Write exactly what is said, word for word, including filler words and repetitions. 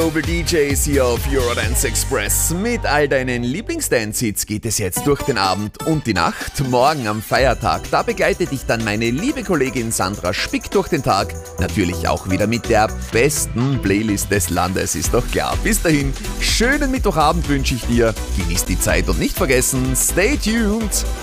Global D Js hier auf Eurodance Express. Mit all deinen Lieblingsdance-Hits geht es jetzt durch den Abend und die Nacht. Morgen am Feiertag, da begleitet dich dann meine liebe Kollegin Sandra Spick durch den Tag. Natürlich auch wieder mit der besten Playlist des Landes, ist doch klar. Bis dahin, schönen Mittwochabend wünsche ich dir. Genieß die Zeit und nicht vergessen, stay tuned.